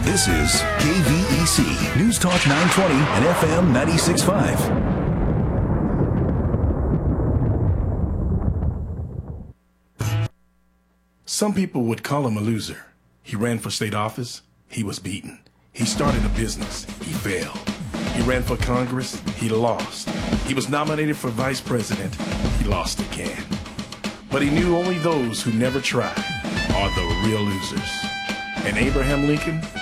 This is KVEC News Talk 920 and FM 96.5. Some people would call him a loser. He ran for state office. He was beaten. He started a business. He failed. He ran for Congress. He lost. He was nominated for vice president. He lost again. But he knew only those who never try are the real losers. And Abraham Lincoln